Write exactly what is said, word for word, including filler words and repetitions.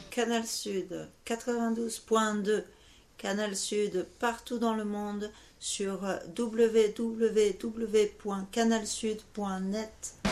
Canal Sud quatre-vingt-douze point deux, Canal Sud partout dans le monde sur w w w point canal sud point net.